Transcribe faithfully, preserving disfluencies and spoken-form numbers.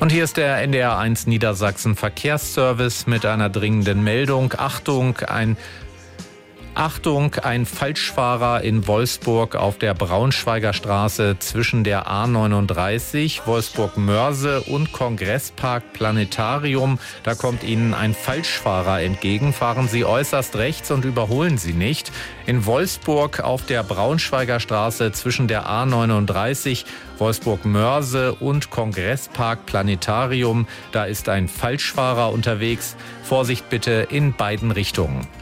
Und hier ist der N D R eins Niedersachsen Verkehrsservice mit einer dringenden Meldung. Achtung, ein Achtung, ein Falschfahrer in Wolfsburg auf der Braunschweiger Straße zwischen der A neununddreißig, Wolfsburg-Mörse und Kongresspark Planetarium. Da kommt Ihnen ein Falschfahrer entgegen. Fahren Sie äußerst rechts und überholen Sie nicht. In Wolfsburg auf der Braunschweiger Straße zwischen der A neununddreißig, Wolfsburg-Mörse und Kongresspark Planetarium. Da ist ein Falschfahrer unterwegs. Vorsicht bitte in beiden Richtungen.